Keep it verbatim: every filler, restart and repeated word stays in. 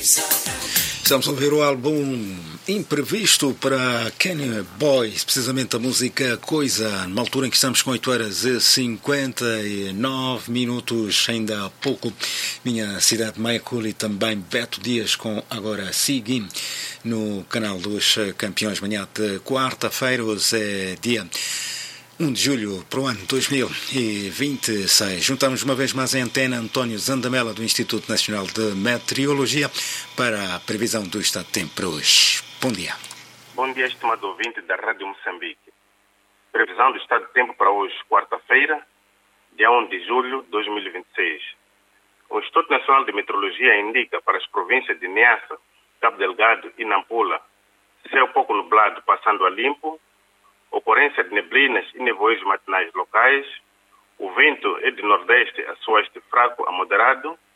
Estamos a ouvir o álbum Imprevisto para Kenny Boys, precisamente a música Coisa, numa altura em que estamos com oito horas e cinquenta e nove minutos, ainda há pouco, minha cidade Maicul e também Beto Dias com Agora Sigue no canal dos campeões, manhã de quarta-feira, hoje é dia um de julho para o ano dois mil e vinte e seis. Juntamos uma vez mais em antena António Zandamela do Instituto Nacional de Meteorologia para a previsão do estado de tempo para hoje. Bom dia. Bom dia, estimado ouvinte da Rádio Moçambique. Previsão do estado de tempo para hoje, quarta-feira, dia um de julho de dois mil e vinte e seis. O Instituto Nacional de Meteorologia indica para as províncias de Niassa, Cabo Delgado e Nampula céu pouco nublado passando a limpo, ocorrência de neblinas e nevoeiros matinais locais, o vento é de nordeste a sueste fraco a moderado,